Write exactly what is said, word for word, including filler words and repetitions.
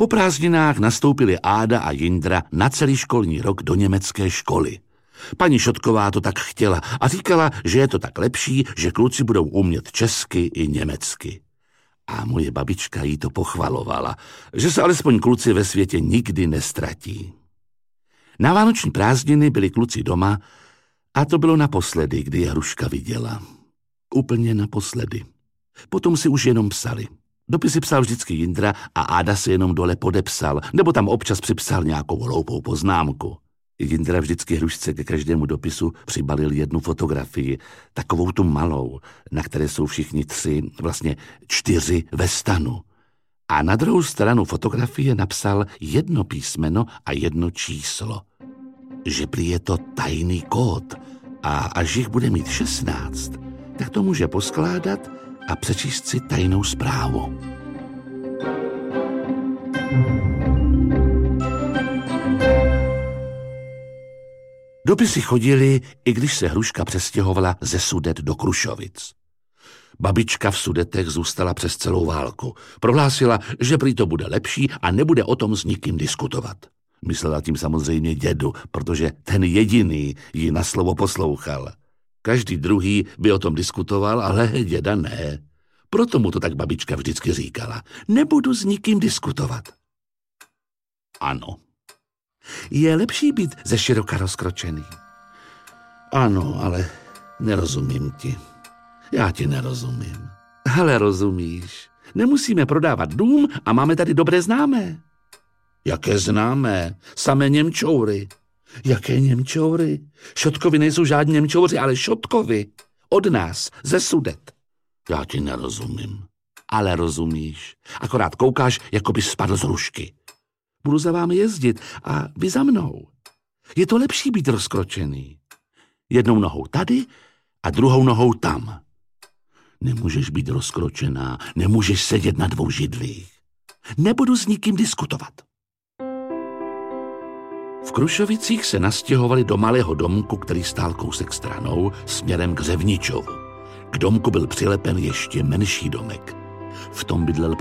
Po prázdninách nastoupili Áda a Jindra na celý školní rok do německé školy. Paní Šotková to tak chtěla a říkala, že je to tak lepší, že kluci budou umět česky i německy. A moje babička jí to pochvalovala, že se alespoň kluci ve světě nikdy nestratí. Na vánoční prázdniny byli kluci doma a to bylo naposledy, kdy je Hruška viděla. Úplně naposledy. Potom si už jenom psali. Dopisy psal vždycky Jindra a Áda se jenom dole podepsal, nebo tam občas připsal nějakou hloupou poznámku. Jindra vždycky Hrušce ke každému dopisu přibalil jednu fotografii, takovou tu malou, na které jsou všichni tři, vlastně čtyři ve stanu. A na druhou stranu fotografie napsal jedno písmeno a jedno číslo. Že prý je to tajný kód a až jich bude mít šestnáct, tak to může poskládat a přečíst si tajnou zprávu. Dopisy chodily, i když se Hruška přestěhovala ze Sudet do Krušovic. Babička v Sudetech zůstala přes celou válku. Prohlásila, že prý to bude lepší a nebude o tom s nikým diskutovat. Myslela tím samozřejmě dědu, protože ten jediný ji na slovo poslouchal. Každý druhý by o tom diskutoval, ale děda ne. Proto mu to tak babička vždycky říkala. Nebudu s nikým diskutovat. Ano. Je lepší být ze široka rozkročený. Ano, ale nerozumím ti. Já ti nerozumím. Ale rozumíš. Nemusíme prodávat dům a máme tady dobré známé. Jaké známé? Samé Němčoury. Jaké Němčoury? Šotkovi nejsou žádní Němčouři, ale Šotkovi. Od nás, ze Sudet. Já ti nerozumím. Ale rozumíš. Akorát koukáš, jako by spadl z rušky. Budu za vámi jezdit a vy za mnou. Je to lepší být rozkročený. Jednou nohou tady a druhou nohou tam. Nemůžeš být rozkročená, nemůžeš sedět na dvou židlích. Nebudu s nikým diskutovat. V Krušovicích se nastěhovali do malého domku, který stál kousek stranou, směrem k Řevničovu. K domku byl přilepen ještě menší domek. V tom bydlel